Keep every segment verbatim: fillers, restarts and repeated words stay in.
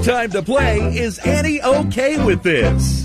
time to play Is Annie Okay With This?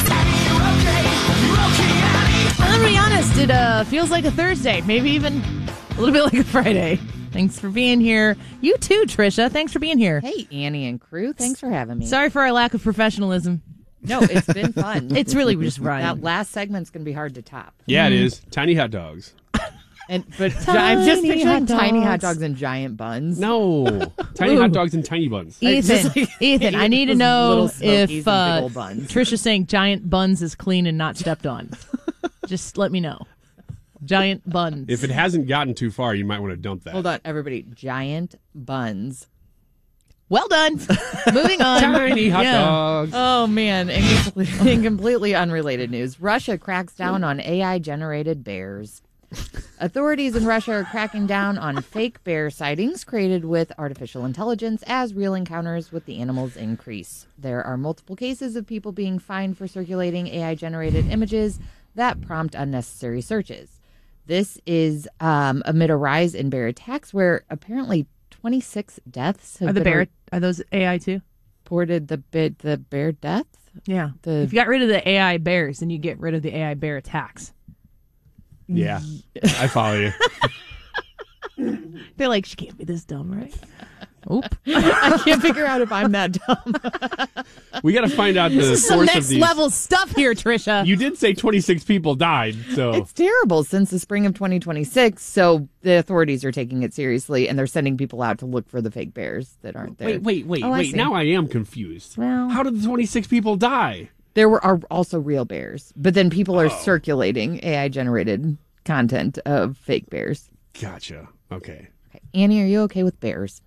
I'm gonna be honest, it uh, feels like a Thursday, maybe even a little bit like a Friday. Thanks for being here. You too, Trisha. Thanks for being here. Hey, Annie and crew. Thanks for having me. Sorry for our lack of professionalism. No, it's been fun. It's really just right. That last segment's going to be hard to top. Yeah, it is. Tiny hot dogs. And but Tiny I'm just picturing hot tiny hot dogs. dogs and giant buns. No. Tiny Ooh. hot dogs and tiny buns. Ethan, Just like- Ethan, I need to Those know little Smokies if and uh, big ol' buns. Trisha's saying giant buns is clean and not stepped on. Just let me know. Giant buns. If it hasn't gotten too far, you might want to dump that. Hold on, everybody. Giant buns. Well done. Moving on. Tiny hot Yeah. dogs. Oh, man. In, complete, in completely unrelated news, Russia cracks down on A I-generated bears. Authorities in Russia are cracking down on fake bear sightings created with artificial intelligence as real encounters with the animals increase. There are multiple cases of people being fined for circulating A I-generated images that prompt unnecessary searches. This is um, amid a rise in bear attacks where apparently twenty-six deaths have Are the been bear? Are those A I too? reported. The, bit, the bear death? Yeah. The- If you got rid of the A I bears, then you get rid of the A I bear attacks. Yeah. I follow you. They're like, she can't be this dumb, right? Oop. I can't figure out if I'm that dumb. We got to find out the Some source of next these. level stuff here, Trisha. You did say twenty-six people died, so It's terrible since the spring of twenty twenty-six, so the authorities are taking it seriously, and they're sending people out to look for the fake bears that aren't there. wait, wait, wait, Oh, I wait. see. Now I am confused. Well- How did the twenty-six people die? There were are also real bears, but then people are Oh. circulating A I-generated content of fake bears. Gotcha. Okay. Okay. Annie, are you okay with bears?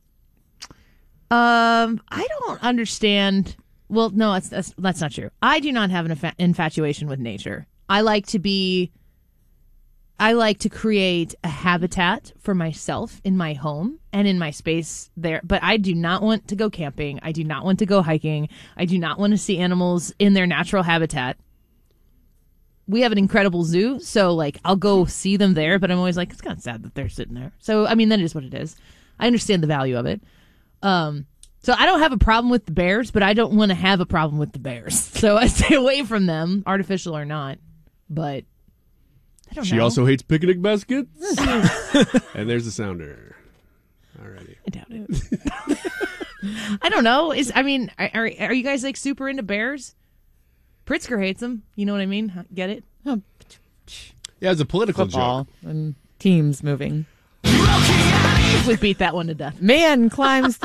Um, I don't understand. Well, no, that's that's, that's not true. I do not have an infa- infatuation with nature. I like to be. I like to create a habitat for myself in my home and in my space there. But I do not want to go camping. I do not want to go hiking. I do not want to see animals in their natural habitat. We have an incredible zoo, so like I'll go see them there. But I'm always like, it's kind of sad that they're sitting there. So I mean, that is what it is. I understand the value of it. Um, so I don't have a problem with the bears, but I don't want to have a problem with the bears. So I stay away from them, artificial or not. But I don't She know. also hates picnic baskets. And there's the sounder. Alrighty. I doubt it. I don't know. Is I mean, are, are are you guys like super into bears? Pritzker hates them. You know what I mean? Get it? Oh, Yeah, it's a political football joke. and teams moving. We beat that one to death. Man climbs